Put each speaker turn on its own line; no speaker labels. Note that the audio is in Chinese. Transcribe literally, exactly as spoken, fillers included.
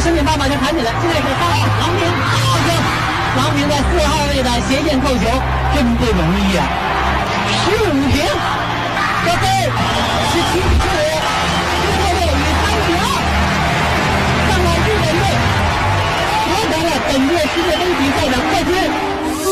十米八把球弹起来，现在是发郎平好球，郎平在四号位的斜线扣球，真不容易啊！十五平，得分十七比十五，中国队以三比二上了日本队，夺得了本届世界杯比赛的冠军。